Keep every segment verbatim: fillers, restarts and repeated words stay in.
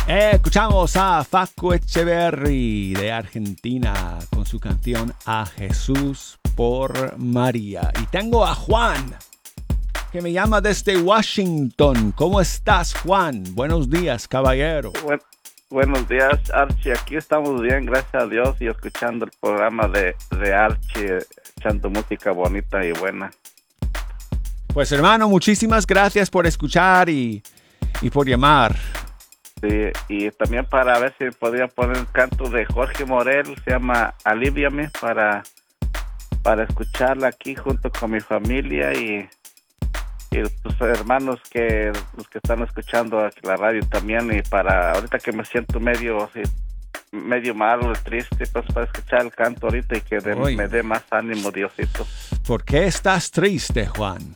Escuchamos a Facu Echeverry de Argentina con su canción A Jesús por María. Y tengo a Juan, que me llama desde Washington. ¿Cómo estás, Juan? Buenos días, caballero. Buen, buenos días, Archie. Aquí estamos bien, gracias a Dios, y escuchando el programa de, de Archie, echando música bonita y buena. Pues, hermano, muchísimas gracias por escuchar y, y por llamar. Sí, y también para ver si podría poner un canto de Jorge Morel, se llama Aliviame, para, para escucharla aquí junto con mi familia y, y tus hermanos que los que están escuchando aquí la radio también, y para ahorita que me siento medio sí, medio malo, triste, pues para escuchar el canto ahorita y que de, me dé más ánimo, Diosito. ¿Por qué estás triste, Juan?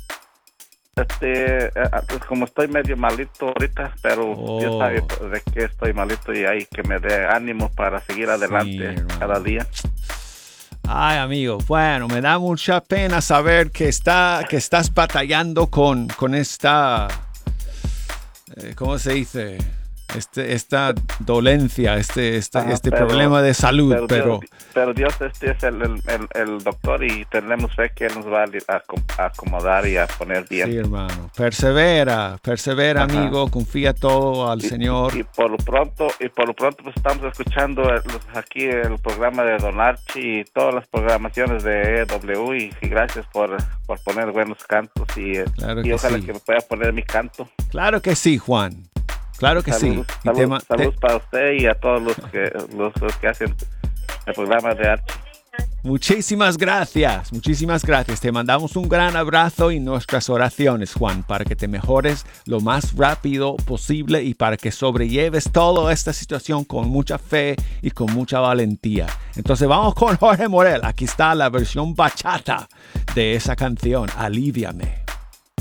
Este, pues como estoy medio malito ahorita, pero oh. Dios sabe de qué estoy malito y ahí que me dé ánimo para seguir adelante sí, cada día. Ay, amigo, bueno, me da mucha pena saber que está, que estás batallando con, con esta, eh, ¿cómo se dice? Este, esta dolencia, este, este, Ajá, este pero, problema de salud, pero... Pero Dios, pero Dios este es el, el, el doctor y tenemos fe que Él nos va a acomodar y a poner bien. Sí, hermano. Persevera, persevera, Ajá. amigo, confía todo al y, Señor. Y, y por lo pronto, y por lo pronto pues estamos escuchando el, aquí el programa de Don Archie y todas las programaciones de E W y, y gracias por, por poner buenos cantos y, claro y que ojalá sí. que me pueda poner mi canto. Claro que sí, Juan. Claro que salud, sí. Salud, tema, salud te... para usted y a todos los que, los, los que hacen el programa de Archie. Muchísimas gracias, muchísimas gracias. Te mandamos un gran abrazo y nuestras oraciones, Juan, para que te mejores lo más rápido posible y para que sobrelleves toda esta situación con mucha fe y con mucha valentía. Entonces vamos con Jorge Morel. Aquí está la versión bachata de esa canción, Aliviame.